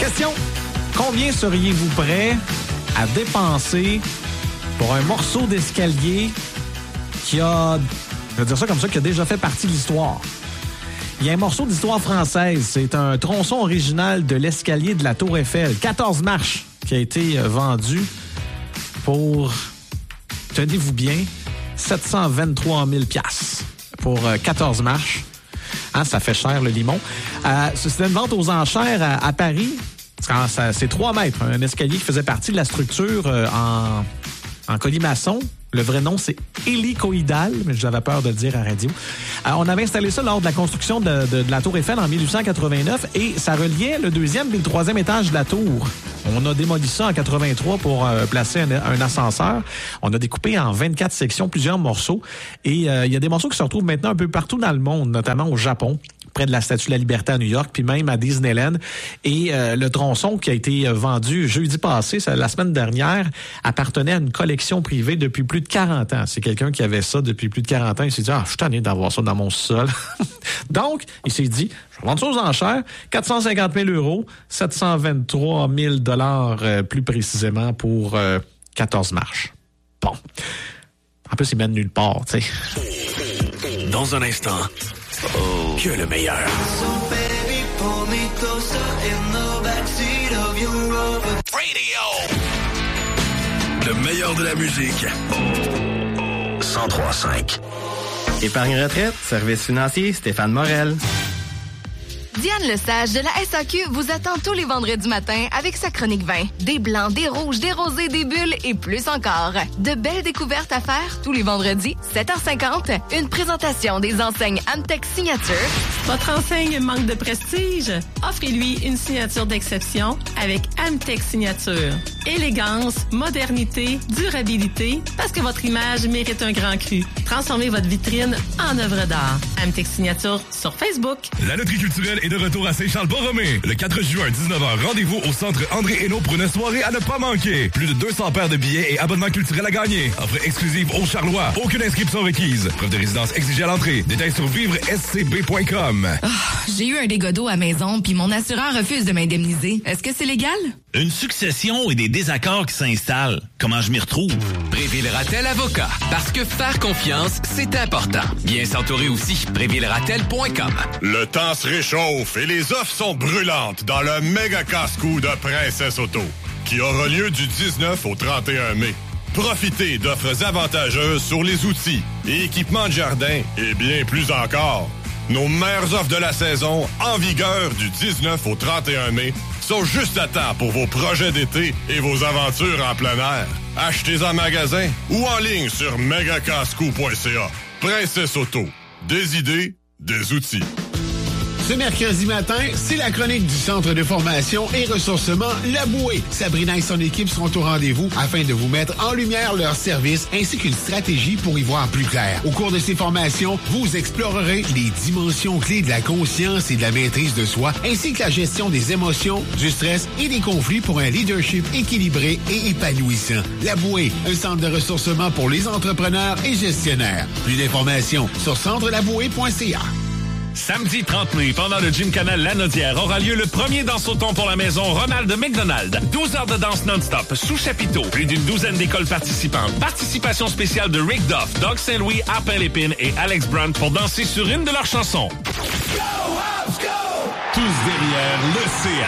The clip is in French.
Question. Combien seriez-vous prêt à dépenser pour un morceau d'escalier qui a, je vais dire ça comme ça, qui a déjà fait partie de l'histoire? Il y a un morceau d'histoire française. C'est un tronçon original de l'escalier de la Tour Eiffel. 14 marches qui a été vendu pour, tenez-vous bien, 723 000 $ pour 14 marches. Hein, ça fait cher, le limon. C'était une vente aux enchères à Paris. C'est 3 mètres. Un escalier qui faisait partie de la structure en colimaçon. Le vrai nom, c'est hélicoïdal, mais j'avais peur de le dire à la radio. On avait installé ça lors de la construction de la Tour Eiffel en 1889 et ça reliait le 2e et le 3e étage de la tour. On a démoli ça en 83 pour placer un ascenseur. On a découpé en 24 sections plusieurs morceaux et il y a des morceaux qui se retrouvent maintenant un peu partout dans le monde, notamment au Japon, près de la Statue de la Liberté à New York, puis même à Disneyland. Et le tronçon qui a été vendu jeudi passé, la semaine dernière, appartenait à une collection privée depuis plus de 40 ans. C'est quelqu'un qui avait ça depuis plus de 40 ans. Il s'est dit, je suis tanné d'avoir ça dans mon sol. Donc, il s'est dit, je vais vendre ça aux enchères, 450 000 €, 723 000 $ plus précisément pour 14 marches. Bon. En plus, il mène nulle part, tu sais. Dans un instant, que le meilleur. Radio! Le meilleur de la musique. 103.5. Épargne retraite, service financier, Stéphane Morel. Diane Lesage de la SAQ vous attend tous les vendredis matins avec sa chronique vin. Des blancs, des rouges, des rosés, des bulles et plus encore. De belles découvertes à faire tous les vendredis, 7h50. Une présentation des enseignes Amtech Signature. Votre enseigne manque de prestige? Offrez-lui une signature d'exception avec Amtech Signature. Élégance, modernité, durabilité, parce que votre image mérite un grand cru. Transformez votre vitrine en œuvre d'art. Amtech Signature sur Facebook. La loterie culturelle est de retour à Saint-Charles-Borromée. Le 4 juin, 19h, rendez-vous au centre André Hainaut pour une soirée à ne pas manquer. Plus de 200 paires de billets et abonnements culturels à gagner. Offre exclusive aux Charlois. Aucune inscription requise. Preuve de résidence exigée à l'entrée. Détails sur vivrescb.com. Oh, j'ai eu un dégât d'eau à maison puis mon assureur refuse de m'indemniser. Est-ce que c'est légal? Une succession et des désaccords qui s'installent. Comment je m'y retrouve? Préville-Ratel Avocat. Parce que faire confiance, c'est important. Bien s'entourer aussi. prévilleratel.com. Le temps se réchauffe et les offres sont brûlantes dans le méga casse-cou de Princesse Auto, qui aura lieu du 19 au 31 mai. Profitez d'offres avantageuses sur les outils et équipements de jardin et bien plus encore. Nos meilleures offres de la saison, en vigueur du 19 au 31 mai, sont juste à temps pour vos projets d'été et vos aventures en plein air. Achetez en magasin ou en ligne sur megacascou.ca. Princesse Auto. Des idées, des outils. Ce mercredi matin, c'est la chronique du Centre de formation et ressourcement La Bouée. Sabrina et son équipe seront au rendez-vous afin de vous mettre en lumière leurs services ainsi qu'une stratégie pour y voir plus clair. Au cours de ces formations, vous explorerez les dimensions clés de la conscience et de la maîtrise de soi, ainsi que la gestion des émotions, du stress et des conflits pour un leadership équilibré et épanouissant. La Bouée, un centre de ressourcement pour les entrepreneurs et gestionnaires. Plus d'informations sur centrelabouée.ca. Samedi 30 mai, pendant le Gymkhana Lanaudière, aura lieu le premier danse-au-ton pour la maison Ronald McDonald. 12 heures de danse non-stop, sous chapiteau. Plus d'une douzaine d'écoles participantes. Participation spéciale de Rick Duff, Doug Saint-Louis, Arpin Lépine et Alex Brunt pour danser sur une de leurs chansons. Go, House, go! Tous derrière le CA.